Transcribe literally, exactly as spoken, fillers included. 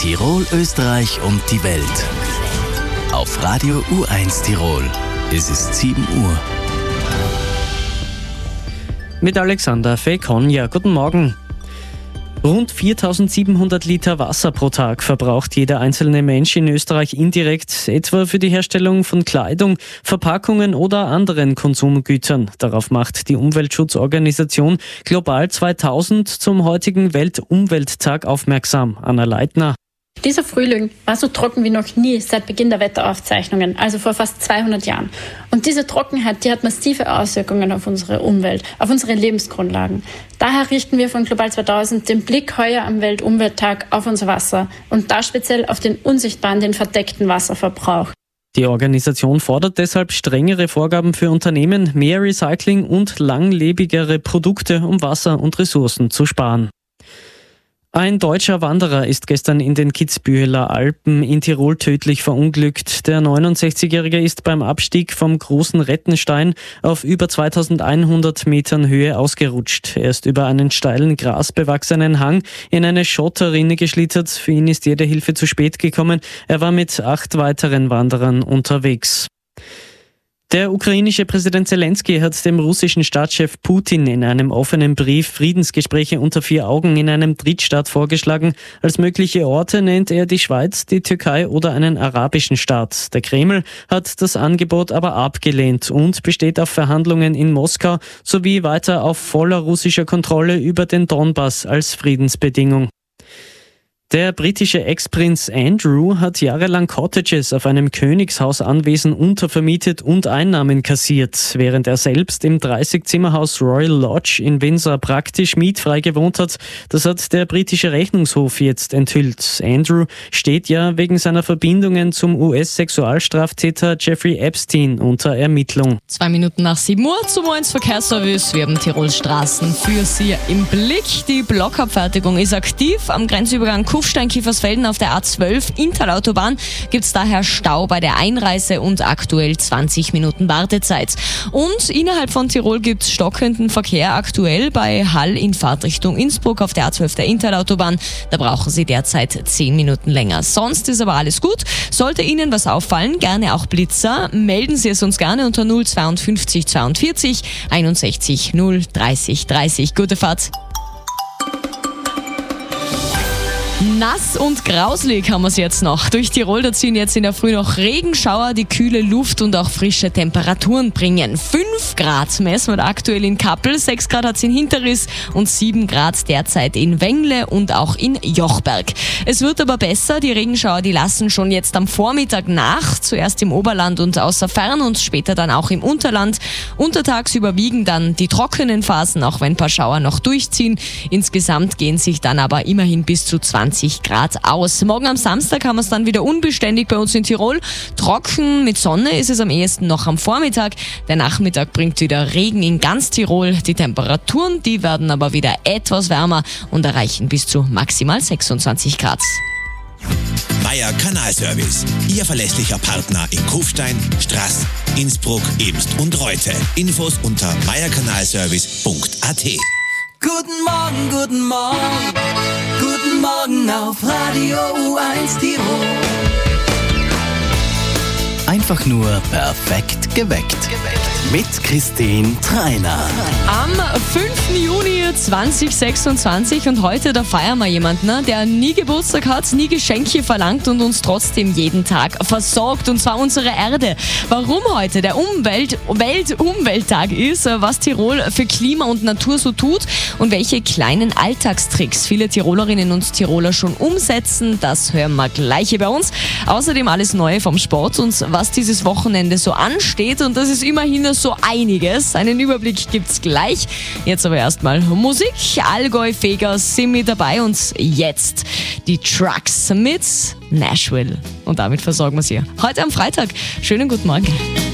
Tirol, Österreich und die Welt. Auf Radio U eins Tirol. Es ist sieben Uhr. Mit Alexander Fekonja. Guten Morgen. Rund viertausendsiebenhundert Liter Wasser pro Tag verbraucht jeder einzelne Mensch in Österreich indirekt, etwa für die Herstellung von Kleidung, Verpackungen oder anderen Konsumgütern. Darauf macht die Umweltschutzorganisation Global zweitausend zum heutigen Weltumwelttag aufmerksam. Anna Leitner. Dieser Frühling war so trocken wie noch nie seit Beginn der Wetteraufzeichnungen, also vor fast zweihundert Jahren. Und diese Trockenheit, die hat massive Auswirkungen auf unsere Umwelt, auf unsere Lebensgrundlagen. Daher richten wir von Global zweitausend den Blick heuer am Weltumwelttag auf unser Wasser und da speziell auf den unsichtbaren, den verdeckten Wasserverbrauch. Die Organisation fordert deshalb strengere Vorgaben für Unternehmen, mehr Recycling und langlebigere Produkte, um Wasser und Ressourcen zu sparen. Ein deutscher Wanderer ist gestern in den Kitzbüheler Alpen in Tirol tödlich verunglückt. Der neunundsechzigjährige ist beim Abstieg vom Großen Rettenstein auf über zweitausendeinhundert Metern Höhe ausgerutscht. Er ist über einen steilen, grasbewachsenen Hang in eine Schotterrinne geschlittert. Für ihn ist jede Hilfe zu spät gekommen. Er war mit acht weiteren Wanderern unterwegs. Der ukrainische Präsident Zelensky hat dem russischen Staatschef Putin in einem offenen Brief Friedensgespräche unter vier Augen in einem Drittstaat vorgeschlagen. Als mögliche Orte nennt er die Schweiz, die Türkei oder einen arabischen Staat. Der Kreml hat das Angebot aber abgelehnt und besteht auf Verhandlungen in Moskau sowie weiter auf voller russischer Kontrolle über den Donbass als Friedensbedingung. Der britische Ex-Prinz Andrew hat jahrelang Cottages auf einem Königshausanwesen untervermietet und Einnahmen kassiert, während er selbst im dreißig-Zimmer-Haus Royal Lodge in Windsor praktisch mietfrei gewohnt hat. Das hat der britische Rechnungshof jetzt enthüllt. Andrew steht ja wegen seiner Verbindungen zum U S-Sexualstraftäter Jeffrey Epstein unter Ermittlung. Zwei Minuten nach sieben Uhr zum U eins Verkehrsservice. Wir haben Tirols Straßen für Sie im Blick. Die Blockabfertigung ist aktiv am Grenzübergang Kufstein-Kiefersfelden auf der A zwölf Intalautobahn gibt es daher Stau bei der Einreise und aktuell zwanzig Minuten Wartezeit. Und innerhalb von Tirol gibt es stockenden Verkehr aktuell bei Hall in Fahrtrichtung Innsbruck auf der A zwölf der Intalautobahn. Da brauchen Sie derzeit zehn Minuten länger. Sonst ist aber alles gut. Sollte Ihnen was auffallen, gerne auch Blitzer. Melden Sie es uns gerne unter null zweiundfünfzig zweiundvierzig einundsechzig null dreißig dreißig. Gute Fahrt! Nass und grauslig haben wir es jetzt noch. Durch Tirol, da ziehen jetzt in der Früh noch Regenschauer, die kühle Luft und auch frische Temperaturen bringen. fünf Grad messen wir aktuell in Kappel, sechs Grad hat es in Hinterriss und sieben Grad derzeit in Wengle und auch in Jochberg. Es wird aber besser, die Regenschauer, die lassen schon jetzt am Vormittag nach, zuerst im Oberland und außer Fern und später dann auch im Unterland. Untertags überwiegen dann die trockenen Phasen, auch wenn ein paar Schauer noch durchziehen. Insgesamt gehen sich dann aber immerhin bis zu zwanzig Grad aus. Morgen am Samstag haben wir es dann wieder unbeständig bei uns in Tirol. Trocken mit Sonne ist es am ehesten noch am Vormittag. Der Nachmittag bringt wieder Regen in ganz Tirol. Die Temperaturen, die werden aber wieder etwas wärmer und erreichen bis zu maximal sechsundzwanzig Grad. Meier Kanalservice, Ihr verlässlicher Partner in Kufstein, Straß, Innsbruck, Eemst und Reute. Infos unter meier kanalservice punkt a t. Guten Morgen, guten Morgen, guten Morgen auf Radio U eins Tirol. Einfach nur perfekt geweckt. Mit Christine Treiner. Am fünften Juni zweitausendsechsundzwanzig und heute, da feiern wir jemanden, ne, der nie Geburtstag hat, nie Geschenke verlangt und uns trotzdem jeden Tag versorgt, und zwar unsere Erde. Warum heute der Umwelt, Weltumwelttag ist, was Tirol für Klima und Natur so tut und welche kleinen Alltagstricks viele Tirolerinnen und Tiroler schon umsetzen, das hören wir gleich hier bei uns. Außerdem alles Neue vom Sport und was dieses Wochenende so ansteht, und das ist immerhin so einiges. Einen Überblick gibt's gleich. Jetzt aber erstmal Musik. Allgäu Feger sind mit dabei und jetzt die Trucks mit Nashville. Und damit versorgen wir Sie heute am Freitag. Schönen guten Morgen.